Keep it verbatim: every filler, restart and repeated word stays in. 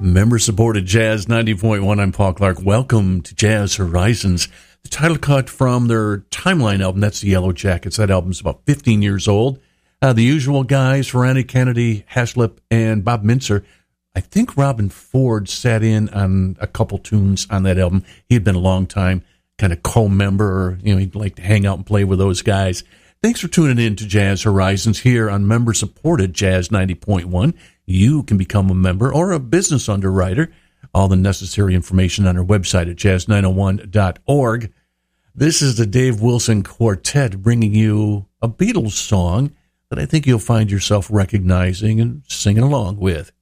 Member-supported Jazz ninety point one. I'm Paul Clark. Welcome to Jazz Horizons. The title cut from their Timeline album, that's the Yellow Jackets. That album's about fifteen years old. Uh, the usual guys, Randy Kennedy, Haslip, and Bob Mintzer. I think Robin Ford sat in on a couple tunes on that album. He had been a long time kind of co-member, or, you know, he'd like to hang out and play with those guys. Thanks for tuning in to Jazz Horizons here on member-supported Jazz ninety point one. You can become a member or a business underwriter. All the necessary information on our website at jazz nine oh one dot org. This is the Dave Wilson Quartet bringing you a Beatles song that I think you'll find yourself recognizing and singing along with.